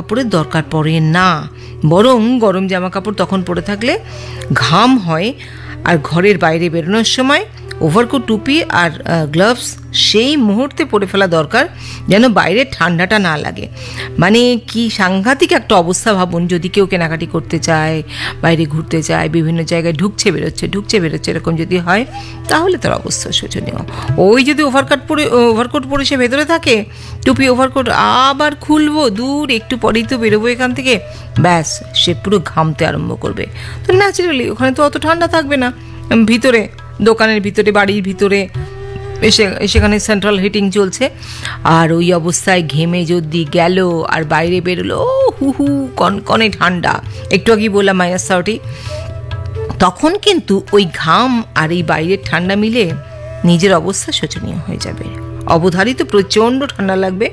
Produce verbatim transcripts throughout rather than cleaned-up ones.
কাপড়ের দরকার পড়ে না, বরং গরম জামা কাপড় তখন পরে থাকলে ঘাম হয়। আর ঘরের বাইরে বেরোনোর সময় ওভারকোট, টুপি আর গ্লাভস সেই মুহূর্তে পরে ফেলা দরকার, যেন বাইরে ঠান্ডাটা না লাগে। মানে কি সাংঘাতিক একটা অবস্থা ভাবুন, যদি কেউ কেনাকাটি করতে চায়, বাইরে ঘুরতে চায়, বিভিন্ন জায়গায় ঢুকছে বেরোচ্ছে ঢুকছে বেরোচ্ছে এরকম যদি হয়, তাহলে তার অবস্থা শোচনীয়। ওই যদি ওভারকোট পরে ওভারকোট পরে সে ভেতরে থাকে, টুপি ওভারকোট আবার খুলবো, দূর একটু পরেই তো বেরোবো এখান থেকে, ব্যাস সে পুরো ঘামতে আরম্ভ করবে। তো ন্যাচারালি ওখানে তো অত ঠান্ডা থাকবে না। ভিতরে দোকানের ভিতরে, বাড়ির ভিতরে এসে সেখানে সেন্ট্রাল হিটিং চলছে, আর ওই অবস্থায় ঘেমে যদি গেল আর বাইরে বেরোলো, হু হু কনকনে ঠান্ডা, একটু আগেই বললাম মাইনাস থার্টি, তখন কিন্তু ওই ঘাম আর এই বাইরের ঠান্ডা মিলে নিজের অবস্থা শোচনীয় হয়ে যাবে। অবধারিত প্রচণ্ড ঠান্ডা লাগবে।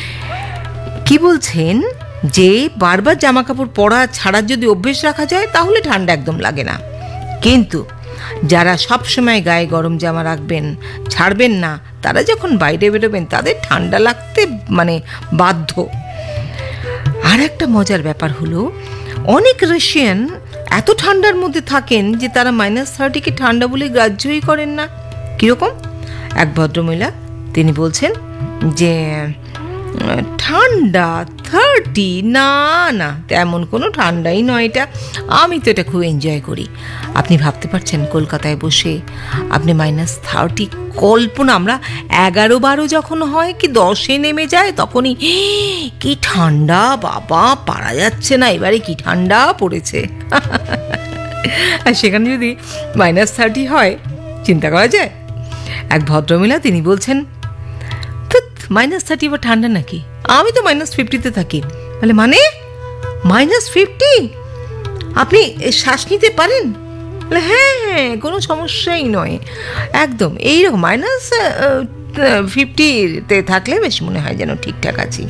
কি বলছেন যে বারবার জামা কাপড় পরা ছাড়ার যদি অভ্যেস রাখা যায়, তাহলে ঠান্ডা একদম লাগে না। কিন্তু যারা সব সময় গায়ে গরম জামা রাখবেন, ছাড়বেন না, তারা যখন বাইরে বেরোবেন তাদের ঠান্ডা লাগতে মানে বাধ্য। আর একটা মজার ব্যাপার হলো, অনেক রাশিয়ান এত ঠান্ডার মধ্যে থাকেন যে তারা মাইনাস থার্টিকে ঠান্ডা বলে গ্রাহ্যই করেন না। কীরকম? এক ভদ্রমহিলা তিনি বলছেন যে ঠান্ডা থার্টি, না না তেমন কোনো ঠান্ডাই নয় এটা, আমি তো এটা খুব এনজয় করি। আপনি ভাবতে পারছেন কলকাতায় বসে আপনি মাইনাস থার্টি কল্পনা, আমরা এগারো বারো যখন হয় কি দশে নেমে যায় তখনই কি ঠান্ডা, বাবা পারা যাচ্ছে না, এবারে কি ঠান্ডা পড়েছে। আর সেখানে যদি মাইনাস থার্টি হয়, চিন্তা করা যায়। এক ভদ্রমহিলা তিনি বলছেন, মাইনাস থার্টি বা ঠান্ডা নাকি, আমি তো মাইনাস ফিফটিতে থাকি। বলে মানে মাইনাস ফিফটি, আপনি শ্বাস নিতে পারেন? বলে হ্যাঁ হ্যাঁ কোনো সমস্যাই নয়, একদম এইরকম মাইনাস ফিফটিতে থাকলে বেশ মনে হয় যেন ঠিকঠাক আছি।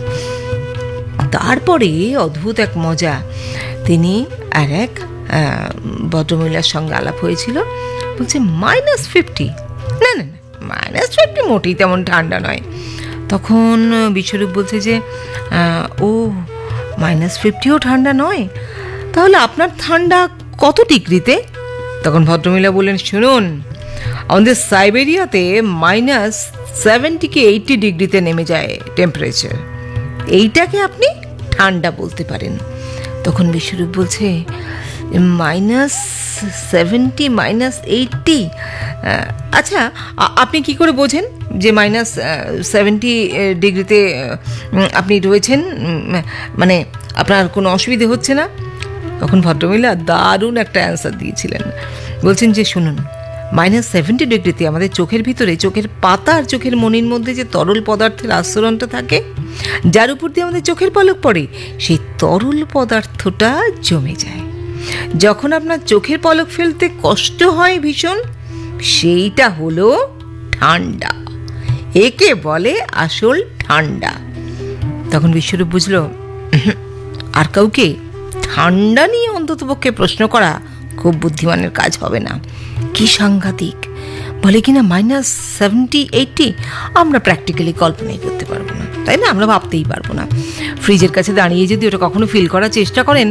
তারপরে অদ্ভুত এক মজা, তিনি আর এক ভদ্রমহিলার সঙ্গে আলাপ হয়েছিল, বলছে মাইনাস ফিফটি, না না না মাইনাস ফিফটি মোটেই তেমন ঠান্ডা নয়। তখন বিশ্বরূপ বলছে যে ও মাইনাস ফিফটিও ঠান্ডা নয়, তাহলে আপনার ঠান্ডা কত ডিগ্রিতে? তখন ভদ্রমহিলা বললেন, শুনুন, আমাদের সাইবেরিয়াতে মাইনাস সেভেন্টি কি এইটি ডিগ্রিতে নেমে যায় টেম্পারেচার, এইটাকে আপনি ঠান্ডা বলতে পারেন। তখন বিশ্বরূপ বলছে মাইনাস সেভেন্টি মাইনাস এইটটি, আচ্ছা আপনি কি করে বোঝেন যে মাইনাস সেভেন্টি ডিগ্রিতে আপনি রয়েছেন, মানে আপনার কোনো অসুবিধে হচ্ছে না? তখন ভদ্রমহিলা দারুণ একটা অ্যান্সার দিয়েছিলেন। বলছেন যে শুনুন, মাইনাস সেভেন্টি ডিগ্রিতে আমাদের চোখের ভিতরে, চোখের পাতা আর চোখের মনির মধ্যে যে তরল পদার্থের আস্তরণটা থাকে, যার উপর দিয়ে আমাদের চোখের পলক পড়ে, সেই তরল পদার্থটা জমে যায়। যখন আপনার চোখের পলক ফেলতে কষ্ট হয় ভীষণ, সেইটা হলো ঠান্ডা, একে বলে আসল ঠান্ডা। তখন বিশ্বরূপ বুঝলো আর কাউকে ঠান্ডা নিয়ে অন্ততপক্ষে প্রশ্ন করা খুব বুদ্ধিমানের কাজ হবে না। কি সাংঘাতিক! বলে কিনা মাইনাস সেভেন্টি এইটটি আমরা প্র্যাকটিক্যালি কল্পনাই করতে পারবো না, তাই না? আমরা ভাবতেই পারবো না। ফ্রিজের কাছে দাঁড়িয়ে যদি ওটা কখনো ফিল করার চেষ্টা করেন,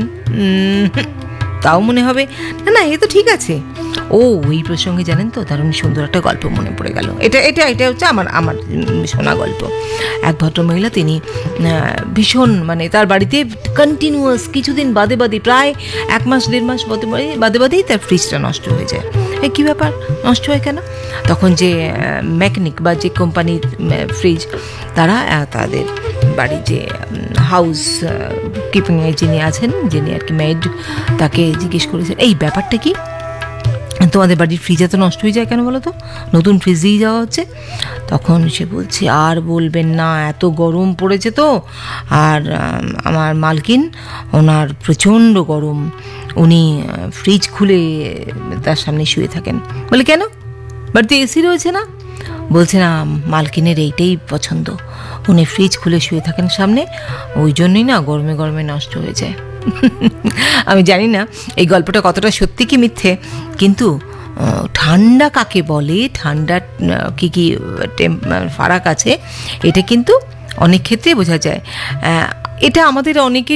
তাও মনে হবে না না এ তো ঠিক আছে। ও ওই প্রসঙ্গে জানেন তো, দারুণ সুন্দর একটা গল্প মনে পড়ে গেল। এটা এটা এটা হচ্ছে আমার আমার শোনা গল্প। এক ভদ্রমহিলা তিনি ভীষণ মানে তার বাড়িতে কন্টিনিউয়াস কিছুদিন বাদে বাদে, প্রায় এক মাস দেড় মাস বাদে বাদে বাদেই তার ফ্রিজটা নষ্ট হয়ে যায়। এই কী ব্যাপার, নষ্ট হয় কেন? তখন যে মেকানিক বা যে কোম্পানির ফ্রিজ, তারা তাদের বাড়ির যে হাউস কিপিংয়ে যিনি আছেন, যিনি আর কি মেড, তাকে জিজ্ঞেস করেছেন এই ব্যাপারটা কি, তোমাদের বাড়ির ফ্রিজ এত নষ্ট হয়ে যায় কেন বলো তো, নতুন ফ্রিজ দিয়ে যাওয়া হচ্ছে। তখন সে বলছে আর বলবেন না, এত গরম পড়েছে তো, আর আমার মালকিন ওনার প্রচণ্ড গরম, উনি ফ্রিজ খুলে তার সামনে শুয়ে থাকেন। বলে কেন, বাড়িতে এসি রয়েছে না? বলছে না, মালকিনের এইটাই পছন্দ, উনি ফ্রিজ খুলে শুয়ে থাকেন সামনে, ওই জন্যই না গরমে গরমে নষ্ট হয়ে যায়। আমি জানি না এই গল্পটা কতটা সত্যি কি মিথ্যে, কিন্তু ঠান্ডা কাকে বলে, ঠান্ডার কী কী ফারাক আছে, এটা কিন্তু অনেক ক্ষেত্রে বোঝা যায়। এটা আমাদের অনেকে